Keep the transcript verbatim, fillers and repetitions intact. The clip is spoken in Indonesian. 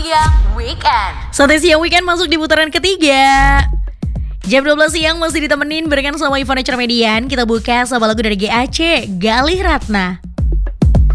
Siang Weekend. Santai Siang Weekend masuk di putaran ketiga. Jam dua belas siang masih ditemenin barengan sama Ivana Cermedian. Kita buka sama lagu dari G A C, Galih Ratna.